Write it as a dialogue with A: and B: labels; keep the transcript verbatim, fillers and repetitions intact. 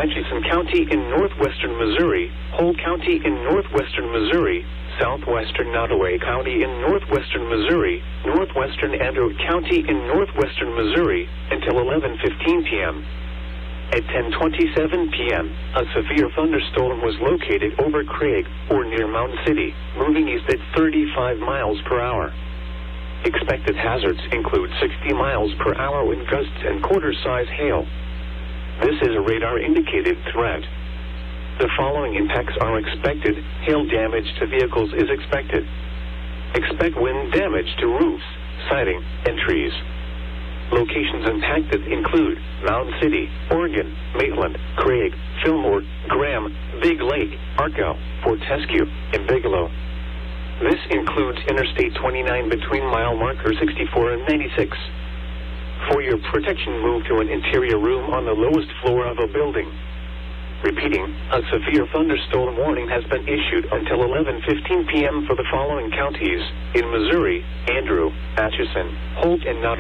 A: Atchison County in northwestern Missouri, Holt County in northwestern Missouri, southwestern Nottoway County in northwestern Missouri, northwestern Andrew County in northwestern Missouri, until eleven fifteen p m At ten twenty-seven p m, a severe thunderstorm was located over Craig, or near Mound City, moving east at thirty-five miles per hour. Expected hazards include sixty miles per hour wind gusts and quarter-size hail. This is a radar-indicated threat. The following impacts are expected. Hail damage to vehicles is expected. Expect wind damage to roofs, siding, and trees. Locations impacted include Mound City, Oregon, Maitland, Craig, Fillmore, Graham, Big Lake, Arco, Fortescue, and Bigelow. This includes Interstate twenty-nine between mile marker sixty-four and ninety-six. For your protection, move to an interior room on the lowest floor of a building. Repeating, a severe thunderstorm warning has been issued until eleven fifteen p m for the following counties in Missouri: Andrew, Atchison, Holt, and Nottoway.